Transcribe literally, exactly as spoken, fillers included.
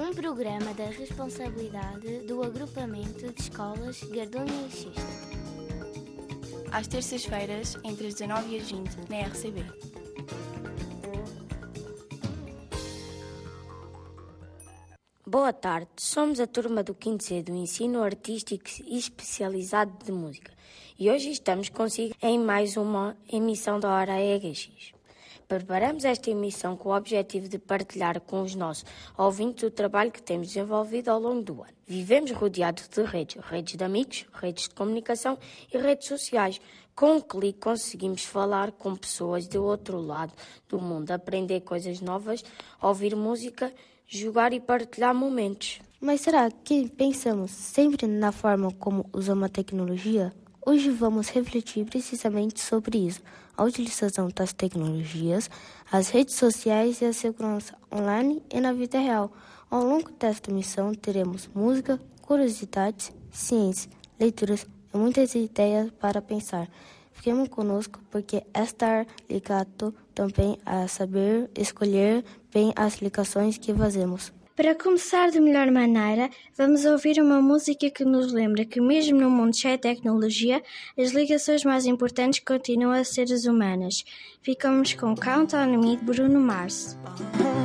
Um programa da responsabilidade do agrupamento de escolas Gardonha e Xista. Às terças-feiras, entre as dezanove e as vinte, na R C B. Boa tarde, somos a turma do quinto C do Ensino Artístico e Especializado de Música e hoje estamos consigo em mais uma emissão da Hora E H X. Preparamos esta emissão com o objetivo de partilhar com os nossos ouvintes o trabalho que temos desenvolvido ao longo do ano. Vivemos rodeados de redes, redes de amigos, redes de comunicação e redes sociais. Com um clique conseguimos falar com pessoas do outro lado do mundo, aprender coisas novas, ouvir música, jogar e partilhar momentos. Mas será que pensamos sempre na forma como usamos a tecnologia? Hoje vamos refletir precisamente sobre isso, a utilização das tecnologias, as redes sociais e a segurança online e na vida real. Ao longo desta missão teremos música, curiosidades, ciência, leituras e muitas ideias para pensar. Fiquemos conosco porque é estar ligado também a saber escolher bem as ligações que fazemos. Para começar de melhor maneira, vamos ouvir uma música que nos lembra que mesmo num mundo cheio de tecnologia, as ligações mais importantes continuam a ser as humanas. Ficamos com Count on Me de Bruno Mars.